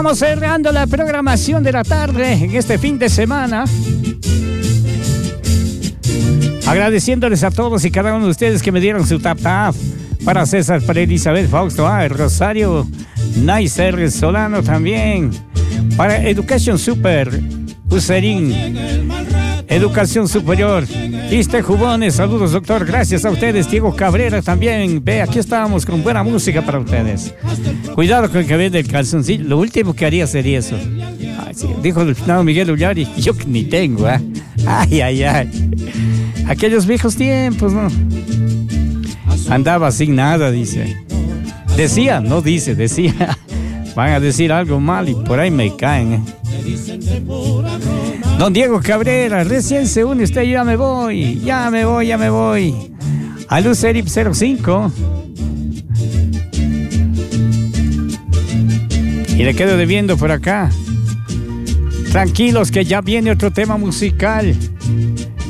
Estamos cerrando la programación de la tarde en este fin de semana. Agradeciéndoles a todos y cada uno de ustedes que me dieron su tap tap. Para César, para Elizabeth Fausto, Rosario Naiser Solano también. Para Education Super, Userín, Educación Superior, Iste Jubones, saludos doctor, gracias a ustedes. Diego Cabrera también, ve, aquí estábamos con buena música para ustedes. Cuidado con el que vende el calzoncillo, lo último que haría sería eso. Ay, sí, dijo el finado Miguel Ullari, yo que ni tengo, ¿eh? Ay, ay, ay. Aquellos viejos tiempos, ¿no? Andaba sin nada, dice. Decía, no dice, decía. Van a decir algo mal y por ahí me caen, ¿eh? Don Diego Cabrera, recién se une usted, ya me voy. A Luz Erip 05. Y le quedo debiendo por acá. Tranquilos que ya viene otro tema musical.